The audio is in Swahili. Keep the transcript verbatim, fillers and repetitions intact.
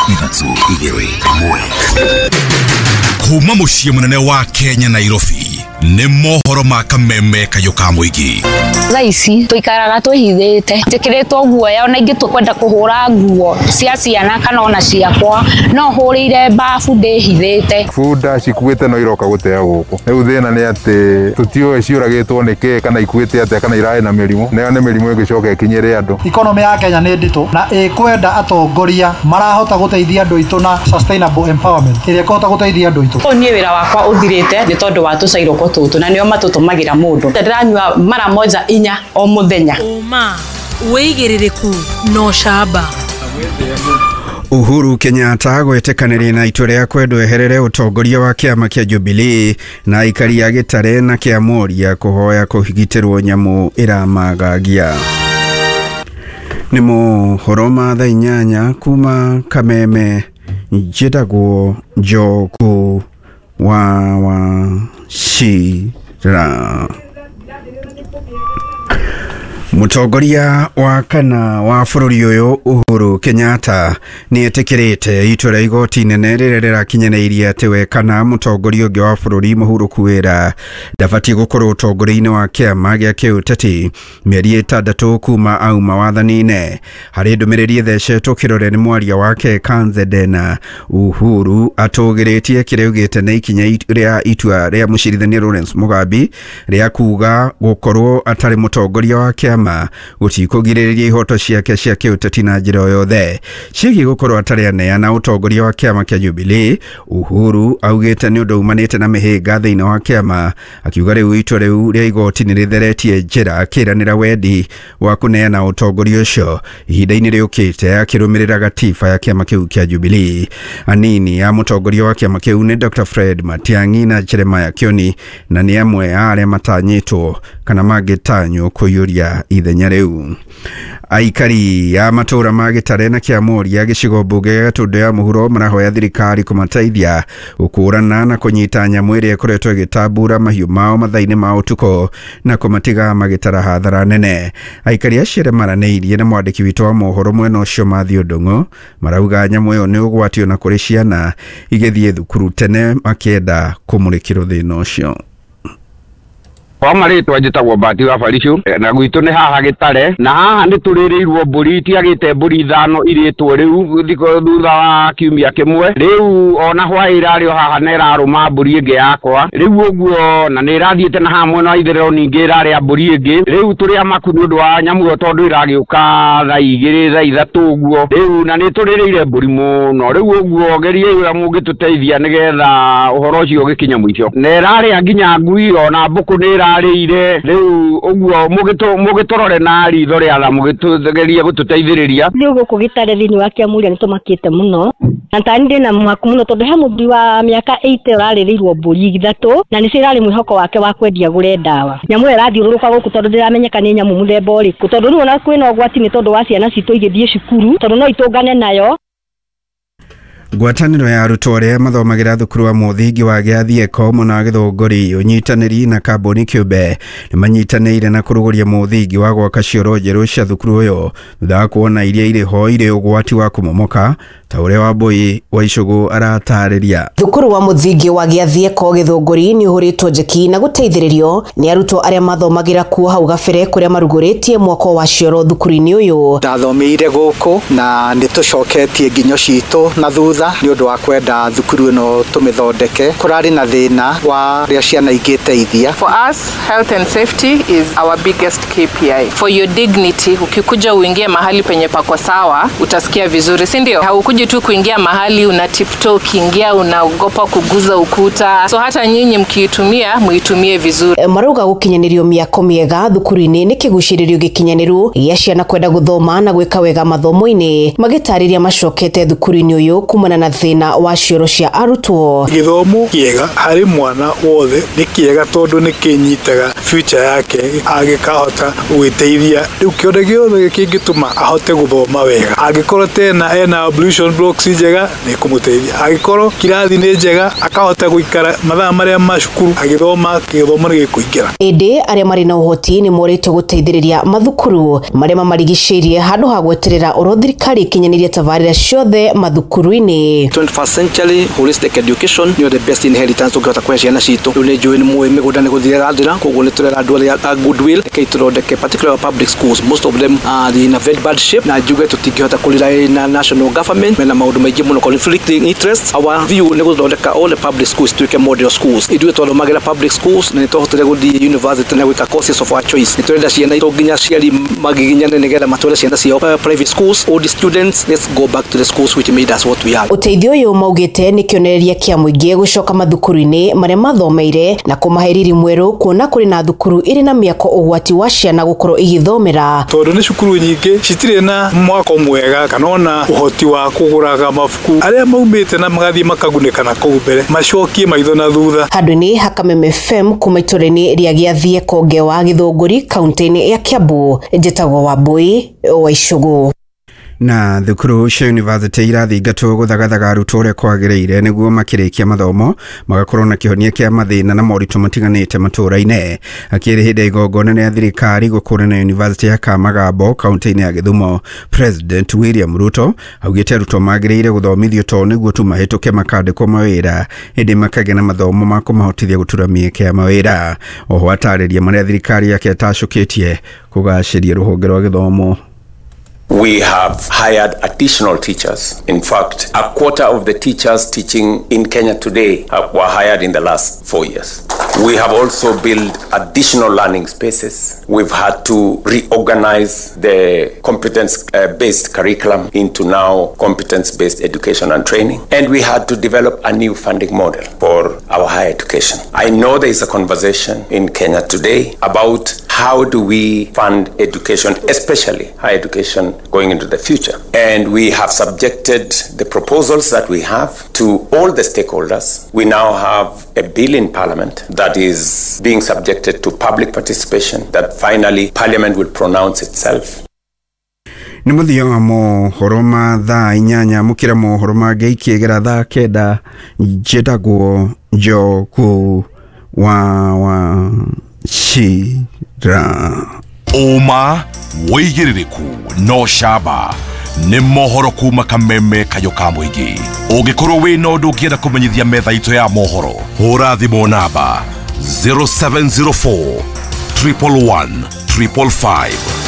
ithatũ igĩrĩ ĩmwe. Kuma mũciĩ mũnene wa Kenya Nairobi nĩ mohoro ma kameme kayo ka mũingĩ. Thaici tuikaraga twihithite tikiritwo guoya ona ingi tukwenda kuhura nguo cia ciana kana ona ciakwa no hurire bafu ndihithite. Funda cikuite no iroka gutea guku. Riu thina ni ati tutio ciuragitwo niki kana ikuite ate kana irae na mirimu. Nayo ni mirimu igicoka ikinyire andu. Economy ya Kenya ni nditu na ikwenda atongoria marahota guteithia andu itu na sustainable empowerment. Iria kohota guteithia andu itu. Ni wira wakwa uthirite ni tondu wa tucairoko tutu na nio matutumagira mundu. Ndiranywa mara moja inya o muthenya. Uma weigiririku no shaba. Uhuru Kenyatta gwetekanirie na itua ria kwenda eherere utongoria wa kiama kia Jubilee na ikari ya Gitare na Kiamoria kuhoya kuhigitirwo nyamu iramagagia. Ni mohoro ma thaa inyanya kuma Kameme njitagwo Njogu wa wa Shira. Mutongoria wa kana wa bururi uyu Uhuru Kenyatta ni etikirite itua ria igoti nene riria rirakinyaneirie ati we kana mutongoria ungi wa bururi Mũhuru Kuwera ndabati gukorwo utongoria-ini wa kiama gia kiuteti mieri itandatu kuma auma wathanine. Hari ndumiriri thecetwo kirore ni mwaria wake Kanzedena, Uhuru atugiritie kiria ugite na ikinya ria itua ria mucirithania Lawrence Mugambi ria kuga gukorwo atari mutongoria wa kiama gutikugiriria ihoto ciake cia kiuteti na njira yothe cigi gukorwo atari aneana utongoria wa kiama kia Jubilee. Uhuru augite ni undu umanite na mihinga thiini wa kiama, akiuga riu itua riu ria igoti ni ritheretie njira akiranira wendi wa kuneana utongoria ucio ihinda-ini riukite, akirumirira gatiba ya kiama kiu kia Jubilee. Anini ya mutongoria wa kiama kiu ni Doctor Fred Matiang'i na Jeremiah Kioni, na ni amwe aria matanyitwo kana magitanyo kuyuria ithenya riu. Aikari ya matura ma Gitare na Kiamoria gicigo mbunge Gatundu ya Mũhuro marahoya thirikari kumateithia gukurana na kunyita nyamu iria ikoretwo igitambura mahiu mao mathaini ma utuko na kumatiga magitara hathara nene. Aikari acio maraneirie na mwandiki witu wa mohoro mwena ucio Mathew Ndung'u marauga nyamu iyo ni ugwatio na kuri ciana igithie thukuru tene makienda kumurikirwo thina ucio. Kwa maritwa njitagwo Mbati wa Baricu na gwitu ni haha Gitare, na haha ni turirirwo mburi tiagite mburi ithano iritwo riu thiko thutha wa kiumia kimwe. Riu ona hwaira rio haha neraruma mburi ingi yakwa riu uguo na nirathiite na hamwe na itherero ningi iraria mburi ingi. Riu turi amaku ni undu wa nyamu yo tondu iragiuka thaa igiri thaa ithatu uguo. Riu na ni tuririire mburi muno. Riu uguo geriei ura mungituteithia nigetha uhoro ucio ugikinya mwico. Neraria nginya ngui ona mbuku nira arire riu uguo mugito mugitorore na ritho ria tha mugitugeria gututeithiriria. Riu guku Gitare thini wa Kiamuria nitumakite muno na tani ndina mwaku muno tondu he muthuri wa miaka eighty uraririrwo mburi ithatu na ni cirari mwihoko wake wa kwendia gure ndawa. Nyamu irathiururuka guku tondu ndiramenyeka ni nyamu muthemba uriku tondu riu ona kwina ugwati ni tondu wa ciana citu igithie cukuru tondu no itungane nayo. Ngwataniro ya arutwo aria mathomagira thukuru wa muthingi wa Giathieko muna wa Githunguri unyitaniri na kambuni Kiumbe ni manyitanire na kuruguria muthingi wa gwaka cioro njeru cia thukuru uyo thutha wa kuona iria iri ho iri ugwati wa kumomoka ta uria Wambui wa Icugu aratariria. Thukuru wa muthingi wa Giathieko Githunguri ni uhuritwo njeki na guteithiririo ni arutwo aria mathomagira kuo hau gabere kuria maruguritie mwako wa cioro thukuru-ini uyu. Ndathomeire guku na nitucoketie nginyo citu na thutha ni undu wa kwenda thukuru ino tumithondeke. Kurari na thina wa ria ciana igiteithia. For us, health and safety is our biggest K P I. For your dignity, ukikuja uingie mahali penye pako sawa utasikia vizuri, si ndio? Haukuji tu kuingia mahali una tiptoe, ukiingia unaogopa kuguza ukuta. So hata nyinyi mkiitumia muitumie vizuri. E, maruga gukinyanirio miako miega thukuru-ini ni kiguciririo gikinyaniru ya ciana kwenda guthoma na gwika wega mathomo-ini magitariria macokete thukuru-ini uyu kuma kumana na thina wa cioro cia arutwo. Githomo kiega hari mwana wothe ni kiega tondu ni kinyitaga future yake agikahota gwiteithia riu kionde giothe kingituma ahote guthoma wega. Agikorwo tena ena ablution blocks njega ni kumuteithia. Agikorwo kirathi ni njega akahota guikara mathaa maria macukuru agithoma githomo ni gikuingira. Indi aria mari na uhoti ni morite guteithiriria mathukuru maria mamarigiceirie handu ha gweterera oro thirikari kinyaniria tabarira ciothe mathukuru-ini. twenty-first century holistic education ni the best inheritance tungihota kwe ciana citu. Riu ni njui ni muwe migunda ni guthira thira koguo ni turera andu aria goodwill ke tuthondeke particular public schools. Most of them are in a very bad shape na njuge tutingihota kulira na national government mena maundu maingi muno conflicting interests. Our view ni guthondeka all the public schools tuike model schools. Ithuĩ twathomagira public schools na nitwahotire guthii university na gwika courses of our choice. Niturenda ciana itu nginya ciari magiginyane nigetha matware ciana ciao private schools. All the students, let's go back to the schools which made us what we are. Uteithio uyu maugite ni kionereria kia muingi gucoka mathukuru-ini maria mathomeire na kumaheriri mweru kuona kuri na thukuru iri na miako ugwati wa ciana gukorwo igithomera. Tondu ni cukuru nyingi citire na mwako mwega kana ona uhoti wa kuguraga mabuku aria maumite na magathie makaguneka na kuu mbere macokie maitho na thutha. Handũ-inĩ Hakameme F M kuma itũra-inĩ rĩa Gĩathie Konge wa Gĩthũngũri kaunti-inĩ ya Kiambu, njĩtagwo Wambui wa Icũgũ. Na thukuru cia university irathingatwo guthagathaga arutwo uria kwagĩrĩire nĩguo makĩrĩkia mathomo magakorwo na kĩhonia kĩa mathĩna na moritũ matiganĩte matũra-inĩ. Akĩrĩ hĩndĩ ya igongona rĩa thirikari gũkũrana university ya Kamagambo kaunti-inĩ ya Gĩthumo, President William Ruto augĩte arutwo magĩrĩire gũthomithio to nĩguo tu mahĩtũke makandĩkwo mawĩra ĩndĩ makagĩa na mathomo ma kũmahotithia gũtura mĩeke ya mawĩra. Oho atarĩria marĩa thirikari yake ĩtacũkĩtie kũgacĩria rũhonge rwa gĩthomo. We have hired additional teachers. In fact, a quarter of the teachers teaching in Kenya today were hired in the last four years. We have also built additional learning spaces. We've had to reorganize the competence-based curriculum into now competence-based education and training. And we had to develop a new funding model for our higher education. I know there is a conversation in Kenya today about how do we fund education, especially higher education, going into the future. And we have subjected the proposals that we have to all the stakeholders. We now have a bill in Parliament that is being subjected to public participation, that finally Parliament will pronounce itself. Nĩ mũthia wa mohoro ma thaa inyanya mukira mohoro mangĩ ikiegera thaa kenda njĩtagwo Njogu wa wa Shira. Uma wĩigĩrĩrĩku no camba nĩ mohoro kuma Kameme Kayoka Mũingĩ. Ũngĩkorwo wĩna ũndũ ũngĩenda kũmenyithia metha itũ ya mohoro, hũra thimũ namba zero seven zero four, one one one, five five five.